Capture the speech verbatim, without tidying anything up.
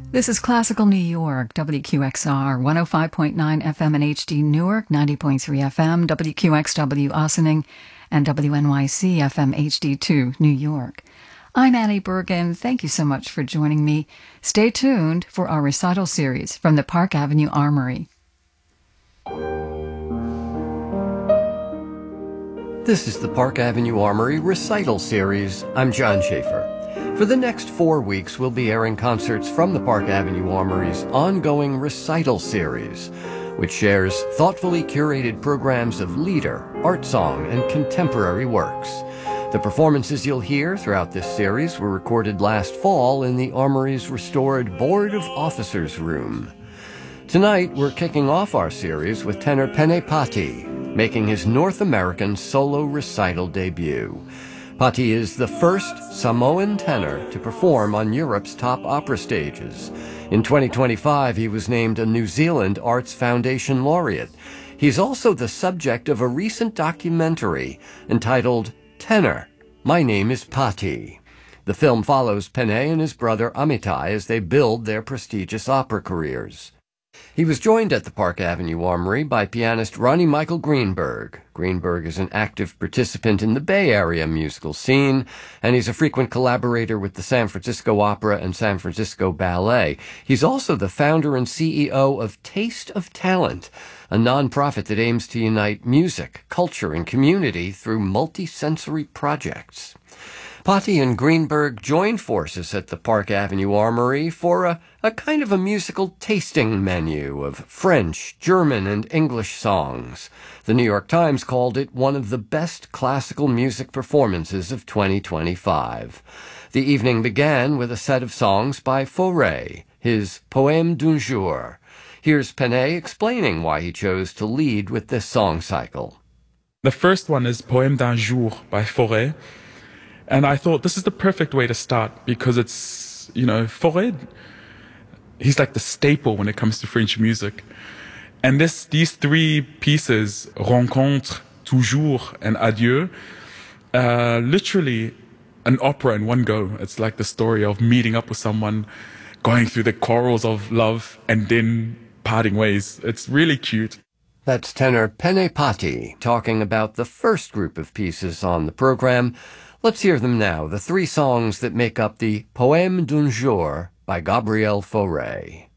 This is Classical New York, W Q X R, one oh five point nine F M in H D Newark, ninety point three F M, W Q X W Ossining, and W N Y C F M H D two, New York. I'm Annie Bergen. Thank you so much for joining me. Stay tuned for our recital series from the Park Avenue Armory. This is the Park Avenue Armory Recital Series. I'm John Schaefer. For the next four weeks, we'll be airing concerts from the Park Avenue Armory's ongoing Recital Series, which shares thoughtfully curated programs of lieder, art song, and contemporary works. The performances you'll hear throughout this series were recorded last fall in the Armory's restored Board of Officers room. Tonight, we're kicking off our series with tenor Pene Patti, making his North American solo recital debut. Patti is the first Samoan tenor to perform on Europe's top opera stages. In twenty twenty-five, he was named a New Zealand Arts Foundation laureate. He's also the subject of a recent documentary entitled Tenor, My Name is Patti. The film follows Pene and his brother Amitai as they build their prestigious opera careers. He was joined at the Park Avenue Armory by pianist Ronnie Michael Greenberg. Greenberg is an active participant in the Bay Area musical scene, and he's a frequent collaborator with the San Francisco Opera and San Francisco Ballet. He's also the founder and C E O of Taste of Talent, a nonprofit that aims to unite music, culture, and community through multi-sensory projects. Patti and Greenberg joined forces at the Park Avenue Armory for a, a kind of a musical tasting menu of French, German, and English songs. The New York Times called it one of the best classical music performances of twenty twenty-five. The evening began with a set of songs by Fauré, his Poème d'un jour. Here's Pene explaining why he chose to lead with this song cycle. The first one is Poème d'un jour by Fauré. And I thought this is the perfect way to start because it's, you know, Fauré, he's like the staple when it comes to French music. And this, these three pieces, Rencontre, Toujours, and Adieu, uh, literally an opera in one go. It's like the story of meeting up with someone, going through the quarrels of love, and then parting ways. It's really cute. That's tenor Pene Patti talking about the first group of pieces on the program. Let's hear them now, the three songs that make up the Poème d'un jour by Gabriel Fauré.